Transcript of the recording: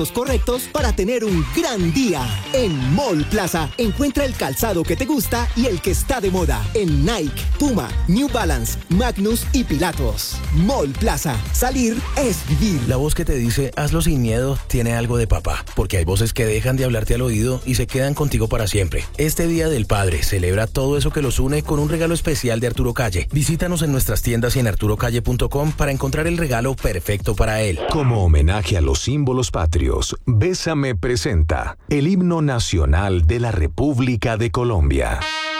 correctos para tener un gran día. En Mall Plaza encuentra el calzado que te gusta y el que está de moda en Nike, Puma, New Balance, Magnus y Pilatus. Mall Plaza, salir es vivir. La voz que te dice hazlo sin miedo tiene algo de papá, porque hay voces que dejan de hablarte al oído y se quedan contigo para siempre. Este Día del Padre celebra todo eso que los une con un regalo especial de Arturo Calle. Visítanos en nuestras tiendas y en arturocalle.com para encontrar el regalo perfecto para él. Como homenaje a los símbolos patrios, Bésame presenta el himno nacional de la República de Colombia.